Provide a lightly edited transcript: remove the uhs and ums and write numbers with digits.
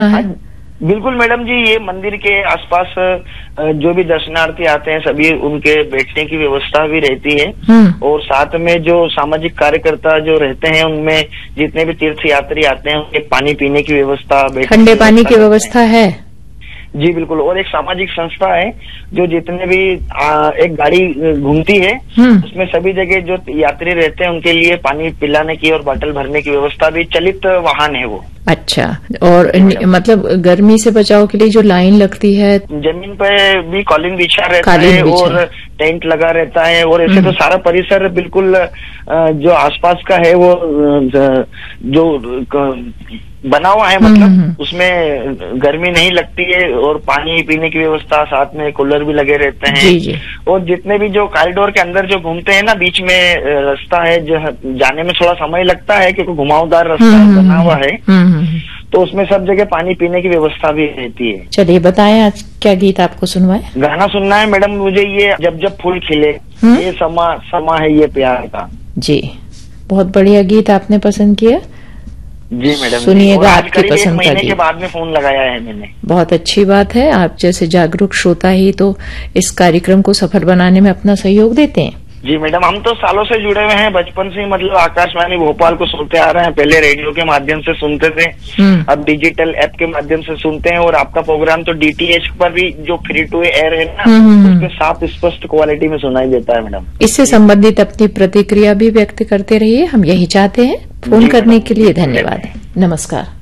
हाँ, बिल्कुल मैडम जी, ये मंदिर के आसपास जो भी दर्शनार्थी आते हैं सभी उनके बैठने की व्यवस्था भी रहती है और साथ में जो सामाजिक कार्यकर्ता जो रहते हैं उनमें जितने भी तीर्थ यात्री आते हैं उनके पानी पीने की व्यवस्था, ठंडे पानी की व्यवस्था है। जी बिल्कुल। और एक सामाजिक संस्था है जो जितने भी एक गाड़ी घूमती है उसमें सभी जगह जो यात्री रहते हैं उनके लिए पानी पिलाने की और बोतल भरने की व्यवस्था भी चलित वाहन है वो। अच्छा। और मतलब गर्मी से बचाव के लिए जो लाइन लगती है, जमीन पे भी कॉलिंग बिछा रहता है और टेंट लगा रहता है और ऐसे तो सारा परिसर बिल्कुल जो आसपास का है वो जो बना हुआ है, मतलब उसमें गर्मी नहीं लगती है और पानी पीने की व्यवस्था, साथ में कूलर भी लगे रहते हैं। जी। और जितने भी जो कॉरिडोर के अंदर जो घूमते हैं ना, बीच में रास्ता है जो जाने में थोड़ा समय लगता है क्योंकि घुमावदार रास्ता बना हुआ है, तो उसमें सब जगह पानी पीने की व्यवस्था भी रहती है। चलिए बताएं आज क्या गीत आपको सुनवाए? गाना सुनना है मैडम मुझे, ये जब जब फूल खिले, ये समा है ये प्यार का। जी, बहुत बढ़िया गीत आपने पसंद किया। जी मैडम, सुनिएगा आपकी पसंद का गीत। के बाद में फोन लगाया है मैंने। बहुत अच्छी बात है, आप जैसे जागरूक श्रोता ही तो इस कार्यक्रम को सफल बनाने में अपना सहयोग देते हैं। जी मैडम, हम तो सालों से जुड़े हुए हैं, बचपन से मतलब आकाशवाणी भोपाल को सुनते आ रहे हैं। पहले रेडियो के माध्यम से सुनते थे, अब डिजिटल ऐप के माध्यम से सुनते हैं और आपका प्रोग्राम तो डीटीएच पर भी जो फ्री टू एयर है ना, उसमें साफ स्पष्ट क्वालिटी में सुनाई देता है मैडम। इससे संबंधित अपनी प्रतिक्रिया भी व्यक्त करते रहिए, हम यही चाहते हैं। फोन करने के लिए धन्यवाद। नमस्कार।